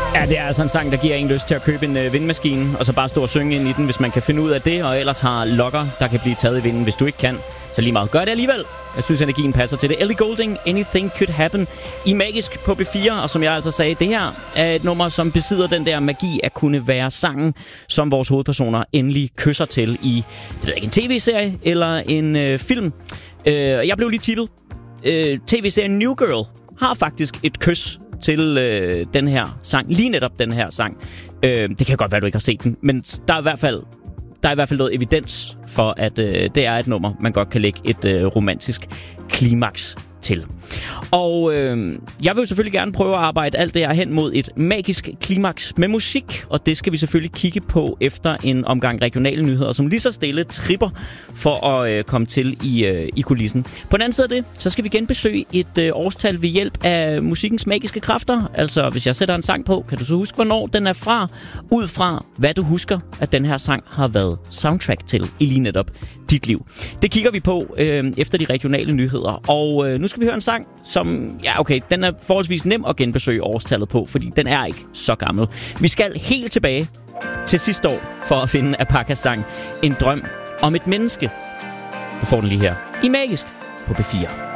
Ja, det er altså en sang, der giver en lyst til at købe en vindmaskine, og så bare stå og synge ind i den, hvis man kan finde ud af det, og ellers har lokker, der kan blive taget i vinden, hvis du ikke kan. Så lige meget. Gør det alligevel. Jeg synes, energien passer til det. Ellie Goulding, Anything Could Happen i Magisk på B4, og som jeg altså sagde, det her er et nummer, som besidder den der magi at kunne være sangen, som vores hovedpersoner endelig kysser til i, det ved jeg ikke, en tv-serie eller en film. Jeg blev lige tippet. TV-serien New Girl har faktisk et kys til den her sang. Lige netop den her sang. Det kan godt være, du ikke har set den, men der er i hvert fald noget evidens for, at det er et nummer, man godt kan lægge et romantisk klimaks til. Og jeg vil jo selvfølgelig gerne prøve at arbejde alt det her hen mod et magisk klimaks med musik, og det skal vi selvfølgelig kigge på efter en omgang regionale nyheder, som lige så stille tripper for at komme til i kulissen. På den anden side af det, så skal vi genbesøge et årstal ved hjælp af musikkens magiske kræfter. Altså, hvis jeg sætter en sang på, kan du så huske, hvornår den er fra, ud fra hvad du husker, at den her sang har været soundtrack til i lige netop dit liv. Det kigger vi på efter de regionale nyheder, og nu skal vi høre en sang, som, ja okay, den er forholdsvis nem at genbesøge årstallet på, fordi den er ikke så gammel. Vi skal helt tilbage til sidste år for at finde Apakas sang En drøm om et menneske. Du får den lige her i Magisk på B4.